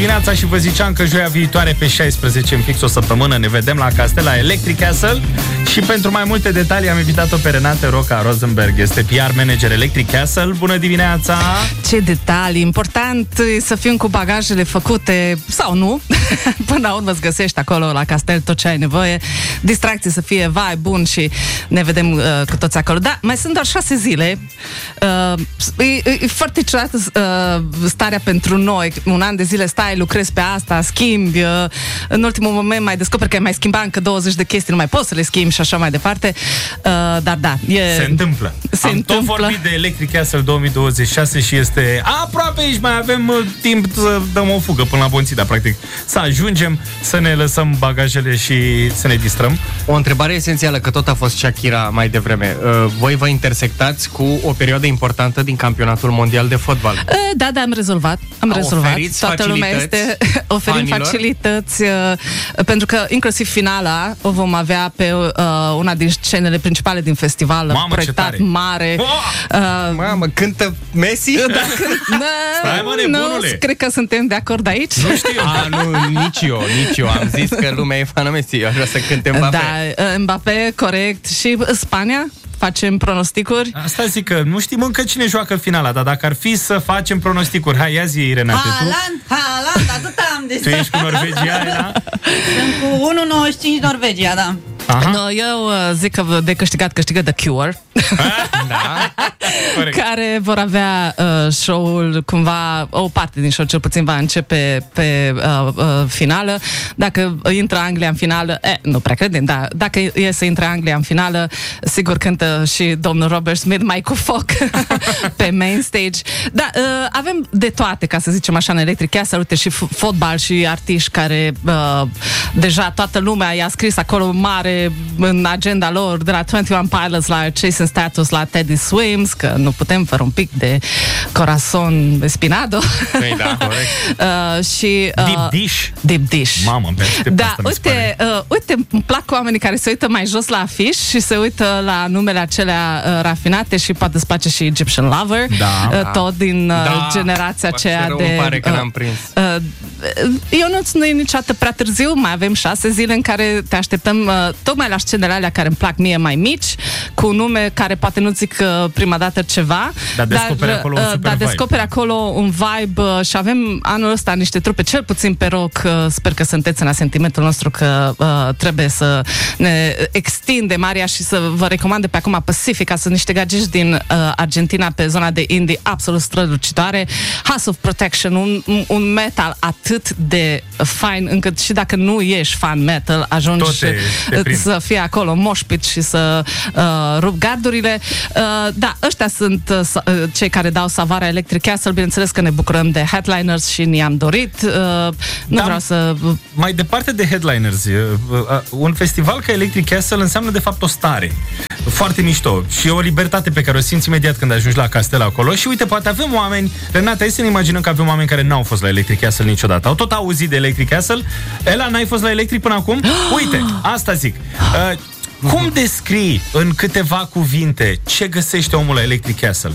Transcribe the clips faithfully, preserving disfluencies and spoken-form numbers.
dimineața și vă ziceam că joia viitoare pe șaisprezece, în fix o săptămână, ne vedem la Castella Electric Castle. Și pentru mai multe detalii am invitat-o pe Renate Roca Rosenberg. Este P R manager Electric Castle. Bună dimineața! Ce detalii! Important e să fim cu bagajele făcute, sau nu. Până la urmă îți găsești acolo la castel tot ce ai nevoie. Distracție să fie, vai, bun, și ne vedem uh, cu toți acolo. Da, mai sunt doar șase zile. Uh, e, e foarte ciudată uh, starea pentru noi. Un an de zile stai, lucrezi pe asta, schimbi. Uh, în ultimul moment mai descoperi că ai mai schimbat încă douăzeci de chestii, nu mai poți să le schimbi și așa mai departe. Uh, dar da, e... Se întâmplă. Se Am întâmplă. tot vorbit de Electric Castle două mii douăzeci și șase și este aproape aici, mai avem uh, timp să dăm o fugă până la Bonțida, practic. Să ajungem, să ne lăsăm bagajele și să ne distrăm. O întrebare esențială, că tot a fost Shakira mai devreme. Uh, voi vă intersectați cu o perioadă importantă din campionatul mondial de fotbal. Uh, da, da, am rezolvat. Am A, rezolvat. oferiți Toată lumea este... Oferim fanilor? facilități, uh, pentru că inclusiv finala o vom avea pe uh, una din scenele principale din festival. Mamă, proiectat ce tare. mare. Oh! Uh, Mamă, cântă Messi? Dacă, Stai, mă, nu, nebunule. cred că suntem de acord aici. Nu știu. A, nu, nici eu, nici eu. Am zis că lumea e fană Messi. Eu aș vrea să cânte Mbappé. Da, uh, Mbappé, corect. Și Spania? Facem pronosticuri? Asta zic că nu știm încă cine joacă finala, dar dacă ar fi să facem pronosticuri, hai, ia zi, Renate, tu. Haaland, Haaland, atât am de Tu ești cu Norvegia, era? Sunt cu unu virgulă nouăzeci și cinci Norvegia, da. Aha. No, eu uh, zic că de câștigat câștigă The Cure. Da. Corect. Care vor avea uh, show-ul cumva, o parte din show cel puțin va începe pe uh, uh, finală. Dacă intră Anglia în finală, eh, nu prea credem, da, dacă e să intre Anglia în finală, sigur cântă și domnul Robert Smith mai cu foc pe main stage. Da, uh, avem de toate, ca să zicem așa, în Electric Castle, uite, și f- fotbal și artiști care uh, deja toată lumea i-a scris acolo mare în agenda lor, de la douăzeci și unu Pilots la Chasing Status la Teddy Swims, că nu putem fără un pic de Corazon Espinado. Păi da, corect. uh, și, uh, Deep Dish. Deep Dish. Mamă, îmi pe Da, asta, mi se uite, pare. uh, uite, îmi plac oamenii care se uită mai jos la afiș și se uită la numele acelea uh, rafinate și poate îți place și Egyptian Lover, Da. uh, tot din uh, Da. generația Foarte aceea rău de... îmi pare că n-am prins. Uh, eu nu nu e niciodată prea târziu, mai avem șase zile în care te așteptăm uh, tocmai la scenele alea care îmi plac mie mai mici, cu nume care poate nu zic uh, prima dată ceva, Dar descoperi acolo un super dar vibe. descoperi acolo un vibe uh, și avem anul ăsta niște trupe, cel puțin pe rock, uh, sper că sunteți în asentimentul nostru că uh, trebuie să ne extindem aria și să vă recomand de pe acum Pacifica, sunt niște gagici din uh, Argentina pe zona de indie absolut strălucitoare. House of Protection, un, un metal atât de fain încât și dacă nu ești fan metal, ajungi Tot te- te prind. să fie acolo moshpit și să uh, rup gardurile. Uh, da, ăștia sunt uh, s- uh, cei care dau savarea Electric Castle. Bineînțeles că ne bucurăm de headliners și ne-am dorit. Uh, nu Da. vreau să... Mai departe de headliners, uh, uh, un festival ca Electric Castle înseamnă de fapt o stare foarte mișto și o libertate pe care o simți imediat când ajungi la castel acolo. Și uite, poate avem oameni, Renata, hai să ne imaginăm că avem oameni care n-au fost la Electric Castle niciodată, au tot auzit de Electric Castle. Ela, n-ai fost la Electric până acum? Uite, asta zic. Uh, cum descrii în câteva cuvinte ce găsește omul la Electric Castle?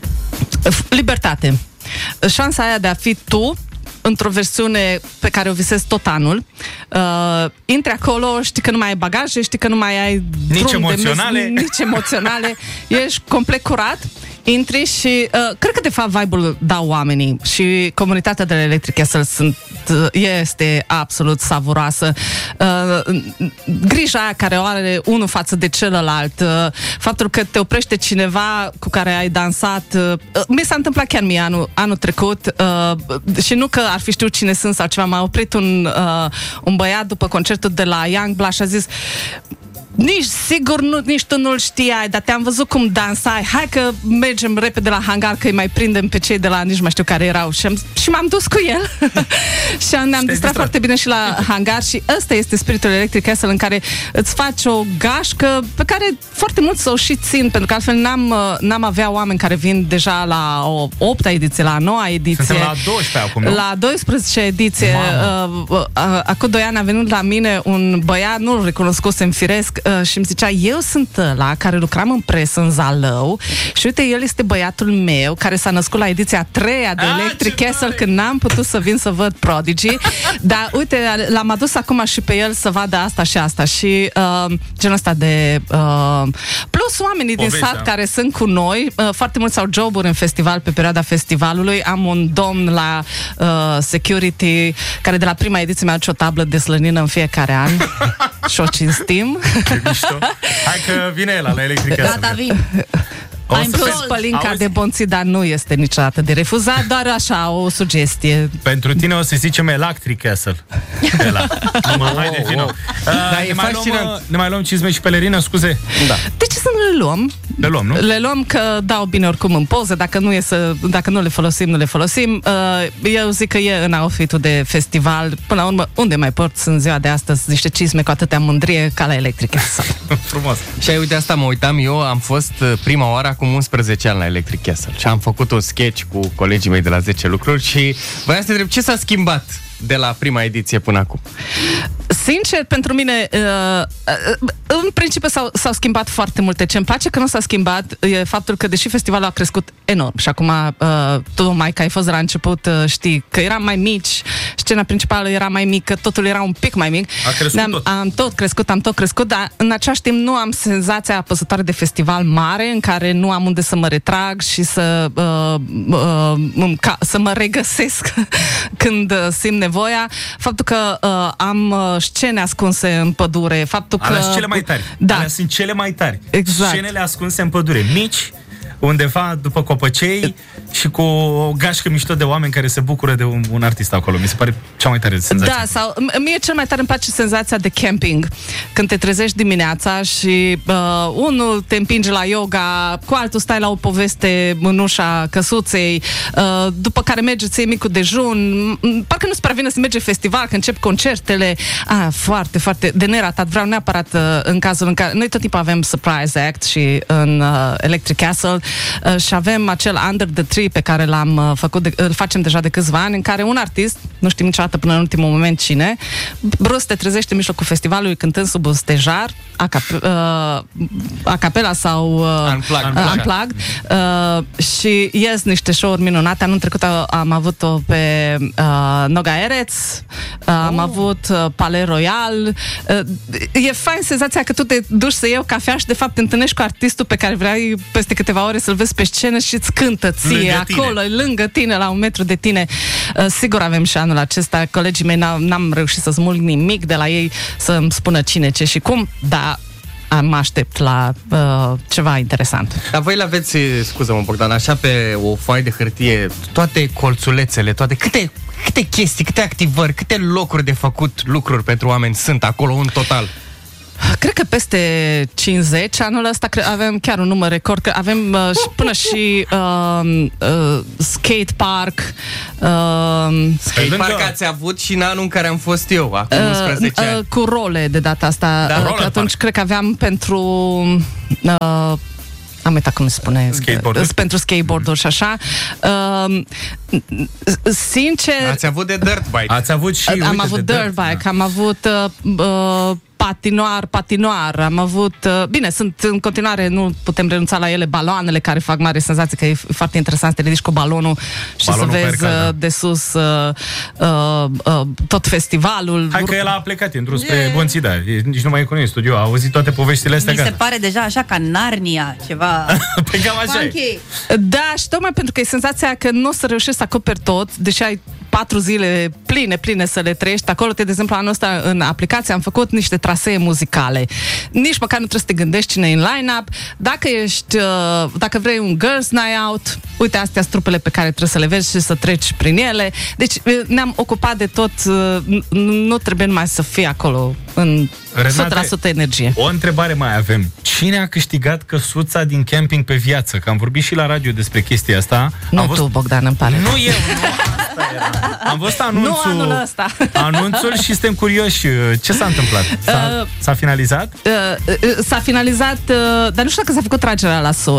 Libertate. Șansa aia de a fi tu într-o versiune pe care o visezi tot anul. Uh, intri acolo, știi că nu mai ai bagaje, știi că nu mai ai Nici drum emoționale. De mes, nici emoționale. Ești complet curat. Intri și uh, cred că de fapt vibe-ul dau oamenii și comunitatea de la Electric Castle sunt, uh, este absolut savuroasă. Uh, grija aia care o are unul față de celălalt, uh, faptul că te oprește cineva cu care ai dansat. Uh, mi s-a întâmplat chiar mie anul, anul trecut uh, și nu că ar fi știut cine sunt sau ceva, m-a oprit un, uh, un băiat după concertul de la Youngblood și a zis: nici sigur nu, nici tu nu-l știai, dar te-am văzut cum dansai, hai că mergem repede la hangar că îi mai prindem pe cei de la nici mai știu care erau. Și, am, și m-am dus cu el și am, ne-am distrat foarte bine și la hangar. Și ăsta este spiritul Electric Castle, în care îți faci o gașcă pe care foarte mult să o și țin, pentru că altfel n-am, n-am avea oameni care vin deja la o opta ediție, la a noua ediție. Suntem la a douăsprezecea acum, nu? La a douăsprezecea ediție. Uh, uh, uh, acum doi ani a venit la mine un băiat, nu-l recunoscusem firesc, uh, și îmi zicea, eu sunt ăla care lucram în presă în Zalău și uite, el este băiatul meu care s-a născut la ediția a treia de Ah, Electric ce Castle tare! când n-am putut să vin să văd Prodigy, dar uite, l-am adus acum și pe el să vadă asta și asta și uh, genul ăsta de uh, plus oamenii din Povestea. sat care sunt cu noi, uh, foarte mulți au joburi în festival pe perioada festivalului. Am un domn la uh, security care de la prima ediție mi-a aduce o tablă de slănină în fiecare an și o cinstim. Ce mișto. Hai că vine el la Electric Castle. Gata, vin. O I'm să Plus sold. pălinca Auzi? de bonții, dar nu este niciodată de refuzat, doar așa, o sugestie. Pentru tine o să zicem Electric Castle. Ela. Numai, haide, vino. Da, Uh, e ne, mai luăm, fascinant. uh, ne mai luăm cizme și pelerină, scuze? Da. De ce să nu le luăm? Le luăm, nu? Le luăm că dau bine oricum în poze, dacă nu, e să, dacă nu le folosim, nu le folosim. Uh, eu zic că e în outfit-ul de festival. Până la urmă, unde mai porți în ziua de astăzi niște cizme cu atâtea mândrie ca la Electric Castle? Frumos. Și ai, uite, asta mă uitam, eu am fost uh, prima oară acum unsprezece ani la Electric Castle și am făcut un sketch cu colegii mei de la zece lucruri și voiam să te întreb ce s-a schimbat de la prima ediție până acum. Sincer, pentru mine, uh, uh, în principiu s-au, s-au schimbat foarte multe. Ce îmi place că nu s-a schimbat e faptul că, deși festivalul a crescut enorm și acum uh, tu, mai că ai fost de la început, uh, știi că eram mai mici, scena principală era mai mică, totul era un pic mai mic. A crescut Ne-am, tot. Am tot crescut, am tot crescut, dar în același timp nu am senzația apăsătoare de festival mare în care nu am unde să mă retrag și să, uh, uh, ca, să mă regăsesc când uh, simt nevoia. Faptul că uh, am uh, scene ascunse în pădure, faptul că... Alea sunt cele mai tari. Da. Alea sunt cele mai tari. Exact. Scenele ascunse în pădure. Mici, undeva după copăcei și cu o gașcă mișto de oameni care se bucură de un, un artist acolo. Mi se pare cea mai tare senzație. Da, sau m- mie cel mai tare îmi place senzația de camping. Când te trezești dimineața și uh, unul te împinge la yoga, cu altul stai la o poveste în ușa căsuței, uh, după care merge ție micul dejun. M- Parcă nu-ți prea vine să merge festival, că încep concertele. Ah, foarte, foarte de neratat. Vreau neapărat uh, în cazul în care... Noi tot timpul avem surprise act și în uh, Electric Castle uh, și avem acel Under the Tree pe care l-am uh, făcut, de, îl facem deja de câțiva ani, în care un artist, nu știm niciodată până în ultimul moment cine, brusc te trezește în mijlocul festivalului cântând sub un stejar, a, cap, uh, a capela sau uh, Unplugged. uh, unplugged uh, și ies niște show-uri minunate. Anul trecut uh, am avut-o pe uh, Noga Eretz, uh, am avut uh, Palais Royal. Uh, e fain senzația că tu te duci să iei o cafea și de fapt te întâlnești cu artistul pe care vrei peste câteva ore să-l vezi pe scenă și îți cântă ție Lângă acolo, tine. lângă tine, la un metru de tine. Uh, sigur avem și anul acesta. Colegii mei n-am, n-am reușit să smulg nimic de la ei să-mi spună cine, ce și cum, dar mă aștept la uh, ceva interesant. Dar voi l-aveți, scuză-mă Bogdan, așa pe o foaie de hârtie, toate colțulețele, toate, câte, câte chestii, câte activări, câte locuri de făcut lucruri pentru oameni sunt acolo în total? Cred că peste cincizeci anul ăsta cre- avem chiar un număr record, că avem uh, și, până și uh, uh, skate park, uh, Ei, lângă- parcă ați avut și în anul în care am fost eu, acum unsprezece uh, ani. uh, cu role de data asta. Da, uh, roller că atunci park. cred că aveam pentru uh, am uitat cum se spune. Skateboard-uri? Uh, pentru skateboard-uri și așa. Uh, sincer, Ați avut de dirt bike. Ați avut și, am uite, avut de dirt bike, am avut uh, uh, patinoar, patinoar, am avut... Uh, bine, sunt în continuare, nu putem renunța la ele, baloanele care fac mare senzație, că e foarte interesant să te ridici cu balonul și Balonul să vezi percal, da. uh, de sus uh, uh, uh, tot festivalul. Hai că el a plecat în drum spre Bonțida. Nici nu mai e cu noi în studio. A auzit toate poveștile astea. Mi se gata. pare deja așa ca Narnia, ceva Păi cam așa e. funky. Da, și tocmai pentru că e senzația că nu o să reușești să acoperi tot, deși ai patru zile pline, pline să le trăiești. Acolo, te, de exemplu, anul ăsta în aplicație am făcut niște trasee muzicale. Nici măcar nu trebuie să te gândești cine e în line-up. Dacă ești, uh, dacă vrei un girls night out, uite, astea sunt trupele pe care trebuie să le vezi și să treci prin ele. Deci uh, ne-am ocupat de tot, uh, n- nu trebuie numai să fii acolo în Renate, o sută la sută energie. O întrebare mai avem. Cine a câștigat căsuța din camping pe viață? Că am vorbit și la radio despre chestia asta. Nu am tu, văzut... Bogdan, îmi pare. Nu eu, nu asta era. Am văzut anunțul, Nu anul ăsta. anunțul și suntem curioși. Ce s-a întâmplat? S-a, Uh, s-a finalizat? Uh, uh, s-a finalizat, uh, dar nu știu dacă s-a făcut tragerea la sorți.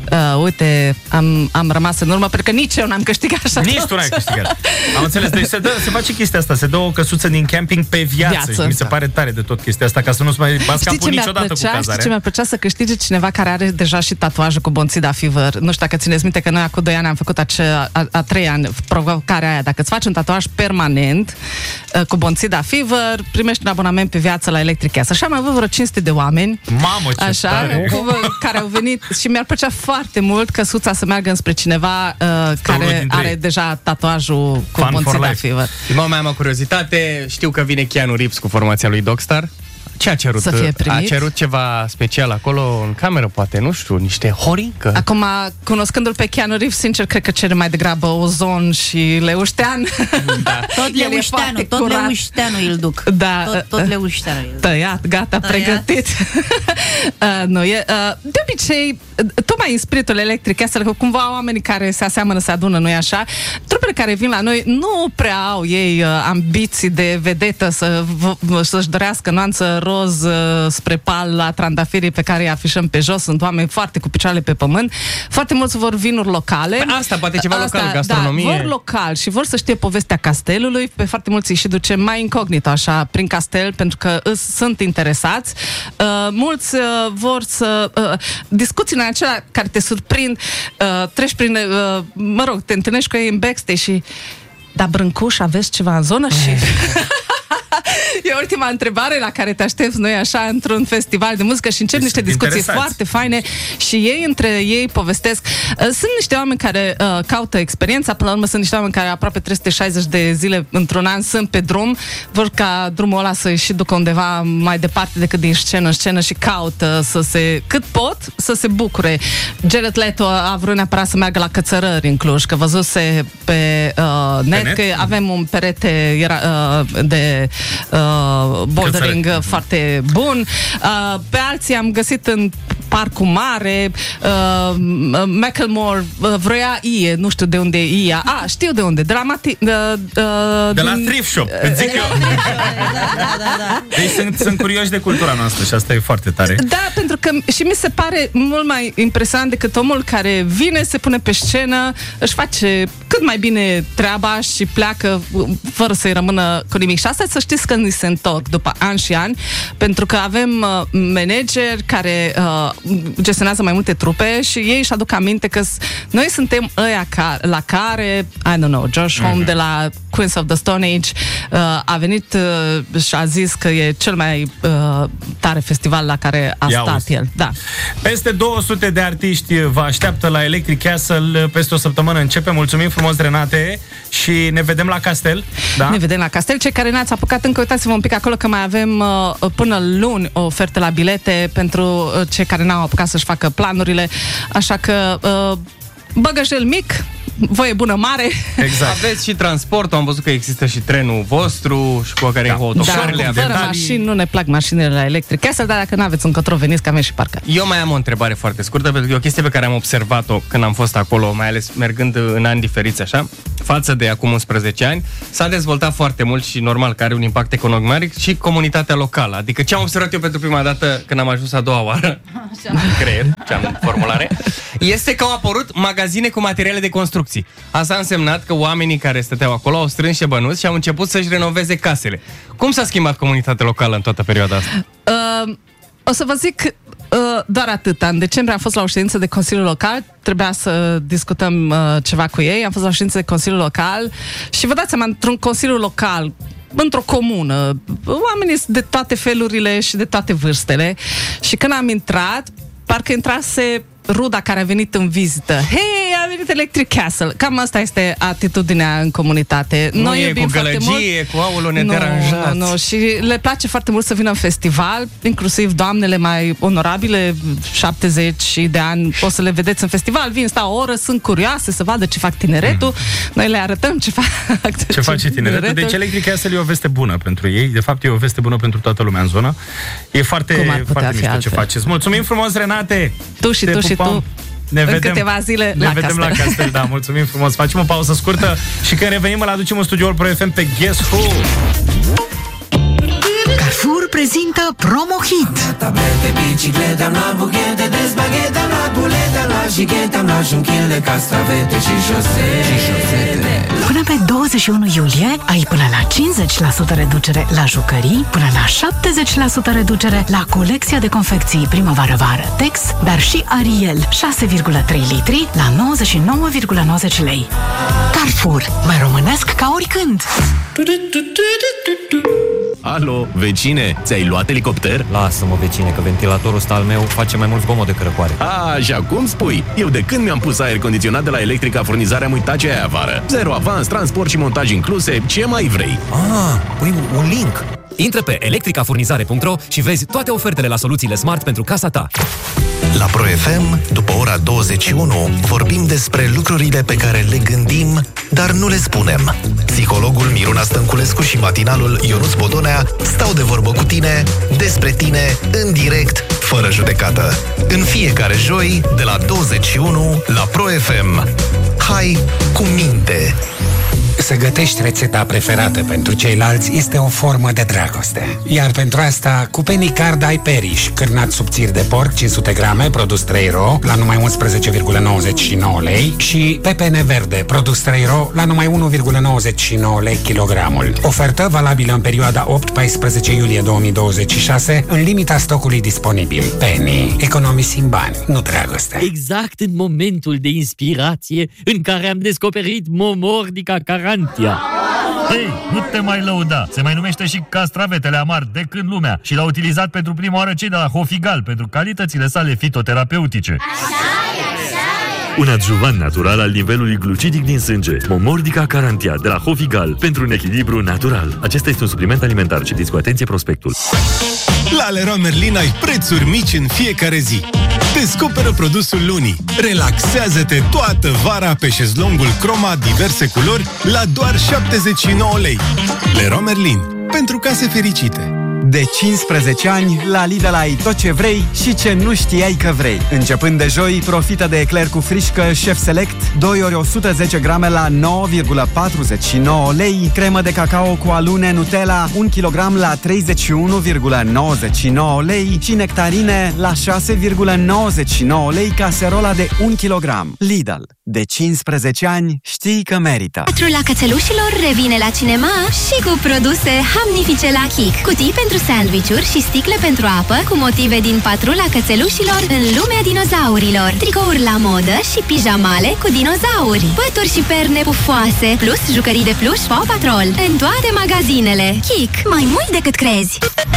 uh, uite, am, am rămas în urmă, pentru că nici eu n-am câștigat așa. Nici tu n-ai câștigat. Am înțeles. Deci se, dă, se face chestia asta, se dă o căsuță din camping pe viață. viață. Și mi se pare tare de tot chestia asta, ca să nu-ți mai bați capul niciodată plăcea, cu cazarea. Știi ce mi-ar plăcea? Să câștige cineva care are deja și tatuajul cu Bonțida Fever. Nu știu dacă țineți minte că noi acum doi ani am făcut acea, a, a trei ani provocarea aia. Dacă îți faci un tatuaj permanent uh, cu Bonțida Fever, primești un abonament pe viață la Electric Castle. Așa am avut vreo cinci sute de oameni. Mamă, ce așa, tare! Cu, care au venit și mi-ar plăcea foarte mult căsuța să meargă înspre cineva uh, care are ei. deja tatuajul cu Bonțida Fever. Mă, mai am o curiozitate. Știu că vine Keanu Reeves cu formația lui Dogstar. Ce a cerut? Să fie primit? A cerut ceva special acolo în cameră, poate, nu știu, niște horii? Că... Acum, cunoscându-l pe Keanu Reeves, sincer, cred că cere mai degrabă ozon și leuștean. Da. Tot leușteanul, tot leușteanul îl duc. Da. Tot, tot leușteanul îl duc. Tăiat, gata, Tăiat. pregătit. uh, nu, e, uh, de obicei, tocmai în spiritul Electric Castle, că cumva oamenii care se aseamănă se adună, nu-i așa? Trupele care vin la noi nu prea au ei uh, ambiții de vedetă să, v- să-și dorească nuanță roz uh, spre pal la trandafirii pe care îi afișăm pe jos. Sunt oameni foarte cu picioarele pe pământ. Foarte mulți vor vinuri locale. Pe asta, poate ceva asta, local, gastronomie. Da, vor local și vor să știe povestea castelului. Pe foarte mulți îi și ducem mai incognito, așa, prin castel, pentru că îs, sunt interesați. Uh, mulți uh, vor să... Uh, discuțiile acelea care te surprind, uh, treci prin... Uh, mă rog, te întâlnești cu ei în backstage și... Dar Brâncuș, aveți ceva în zonă? Și... E ultima întrebare la care te aștepți noi așa într-un festival de muzică și încep niște discuții interesați. foarte faine și ei între ei povestesc. Sunt niște oameni care uh, caută experiența, până la urmă sunt niște oameni care aproape trei sute șaizeci de zile într-un an sunt pe drum, vor ca drumul ăla să-i și ducă undeva mai departe decât din scenă în scenă și caută să se, cât pot, să se bucure. Jared Leto a vrut neapărat să meargă la cățărări în Cluj, că văzuse pe uh, net, net că avem un perete era, uh, de Uh, bouldering Cățăre. foarte bun. Uh, pe alții am găsit în Parcul Mare. uh, Macklemore uh, vroia Ie, nu știu de unde e Ia. Ah, știu de unde, de la Mati, uh, uh, de la thrift shop, îți zic eu. Da, da, da. Deci sunt, sunt curioși de cultura noastră și asta e foarte tare. Da, pentru că și mi se pare mult mai impresionant decât omul care vine, se pune pe scenă, își face cât mai bine treaba și pleacă fără să-i rămână cu nimic. Și asta să știți că ni se întorc după ani și ani, pentru că avem uh, manageri care uh, gestionează mai multe trupe și ei își aduc aminte că noi suntem ăia ca, la care, I don't know, Josh mm-hmm. Homme de la Queens of the Stone Age uh, a venit uh, și a zis că e cel mai uh, tare festival la care a Ia stat auzi. el. Da. Peste două sute de artiști vă așteaptă la Electric Castle peste o săptămână. Începe. Mulțumim frumos, Renate, și ne vedem la castel. Da? Ne vedem la castel. Cei care n-ați apucat încă, uitați-vă un pic acolo că mai avem uh, până luni o ofertă la bilete pentru uh, cei care n-au apucat să-și facă planurile. Așa că uh, băgăjel mic, voie bună mare. Exact. Aveți și transportul, am văzut că există și trenul vostru și cu care da. autocarele. Da, fără mașini, nu ne plac mașinile la Electric Castle, dar dacă n-aveți încotro, veniți, că avem și parcă. Eu mai am o întrebare foarte scurtă, pentru că e o chestie pe care am observat-o când am fost acolo, mai ales mergând în ani diferiți așa, față de acum unsprezece ani, s-a dezvoltat foarte mult și normal că are un impact economic mare și comunitatea locală. Adică ce am observat eu pentru prima dată când am ajuns a doua oară, în creier, ce am formulare, este că au apărut magazine cu materiale de construcții. Asta a însemnat că oamenii care stăteau acolo au strâns și bănuți și au început să-și renoveze casele. Cum s-a schimbat comunitatea locală în toată perioada asta? Uh, o să vă zic uh, doar atât. În decembrie am fost la o ședință de Consiliul Local, trebuia să discutăm uh, ceva cu ei, am fost la o ședință de Consiliul Local și vă dați seama, într-un Consiliu Local, într-o comună, oamenii sunt de toate felurile și de toate vârstele și când am intrat, parcă intrase ruda care a venit în vizită. Hei, a venit Electric Castle. Cam asta este atitudinea în comunitate. Nu Noi e iubim cu foarte gălăgie, mult. cu aulul ne nu, deranjați. nu, și le place foarte mult să vină în festival, inclusiv doamnele mai onorabile, șaptezeci de ani, o să le vedeți în festival, vin, stau o oră, sunt curioase să vadă ce fac tineretul. Mm. Noi le arătăm ce fac ce face tineretul. tineretul. Deci Electric Castle e o veste bună pentru ei. De fapt, e o veste bună pentru toată lumea în zonă. E foarte, foarte mișto ce faceți. Mulțumim frumos, Renate! Tu și Te tu pupăm. și tu. Ne în vedem, câteva zile ne la vedem castel. la castel, da, mulțumim frumos. Facem o pauză scurtă și când revenim îl aducem în studioul Pro F M pe Guess Who. Carrefour prezintă Promo Hit. Tablete, biciclete, am luat buchete de spaghete, am luat bulete, am luat jighete, am luat junchil de castravete și șosete. Până pe douăzeci și unu iulie ai până la cincizeci la sută reducere la jucării, până la șaptezeci la sută reducere la colecția de confecții primăvară-vară Tex, dar și Ariel șase virgulă trei litri la nouăzeci și nouă virgulă nouăzeci lei. Carrefour, mai românesc ca oricând! Alo, vecine, ți-ai luat elicopter? Lasă-mă, vecine, că ventilatorul ăsta al meu face mai mult zgomot decât răcoare. A, și acum spui? Eu de când mi-am pus aer condiționat de la Electrica Furnizare am uitat ce ai afară. Zero avans, transport și montaj incluse, ce mai vrei? Ah, păi un link. Intră pe electrica furnizare punct ro și vezi toate ofertele la soluțiile smart pentru casa ta. La Pro F M, după ora douăzeci și unu, vorbim despre lucrurile pe care le gândim, dar nu le spunem. Psihologul Miruna Stănculescu și matinalul Ionuț Bodonea stau de vorbă cu tine, despre tine, în direct, fără judecată. În fiecare joi, de la douăzeci și unu, la Pro F M. Hai cu minte! Să gătești rețeta preferată pentru ceilalți este o formă de dragoste. Iar pentru asta, cu Penny Card ai Periș, cârnat subțiri de porc cinci sute grame, produs trei euro, la numai unsprezece virgulă nouăzeci și nouă lei, și pepene verde, produs trei euro, la numai unu virgulă nouăzeci și nouă lei kilogramul. Ofertă valabilă în perioada opt paisprezece iulie două mii douăzeci și șase, în limita stocului disponibil. Penny, economisim bani, nu dragoste. Exact în momentul de inspirație în care am descoperit Momordica Carantia. Hei, nu te mai lăuda! Se mai numește și castravetele amar de când lumea și l-au utilizat pentru prima oară cei de la Hofigal pentru calitățile sale fitoterapeutice. Un adjuvant natural al nivelului glucidic din sânge. Momordica Carantia de la Hofigal pentru un echilibru natural. Acesta este un supliment alimentar. Citiți cu atenție prospectul. La Leroy Merlin ai prețuri mici în fiecare zi. Descoperă produsul lunii. Relaxează-te toată vara pe șezlongul Croma diverse culori la doar șaptezeci și nouă lei. Leroy Merlin. Pentru case fericite. De cincisprezece ani, la Lidl ai tot ce vrei și ce nu știai că vrei. Începând de joi, profită de ecler cu frișcă Chef Select, doi ori o sută zece grame la nouă virgulă patruzeci și nouă lei, cremă de cacao cu alune Nutella, un kilogram la treizeci și unu virgulă nouăzeci și nouă lei și nectarine la șase virgulă nouăzeci și nouă lei caserola de un kilogram. Lidl. De cincisprezece ani, știi că merită. Patrula cățelușilor revine la cinema și cu produse hamnifice la Kik. Cutii pentru sandwich-uri și sticle pentru apă cu motive din Patrula cățelușilor în lumea dinozaurilor. Tricouri la modă și pijamale cu dinozauri. Pături și perne pufoase, plus jucării de pluș Paw Patrol. În toate magazinele. Kik. Mai mult decât crezi.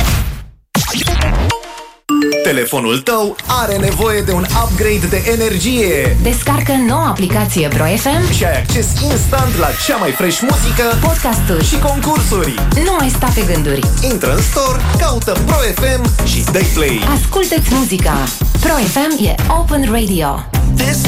Telefonul tău are nevoie de un upgrade de energie. Descarcă noua aplicație Pro F M și ai acces instant la cea mai fresh muzică, podcasturi și concursuri. Nu mai sta pe gânduri. Intră în store, caută Pro F M și dă play. Ascultă-ți muzica. Pro F M e Open Radio.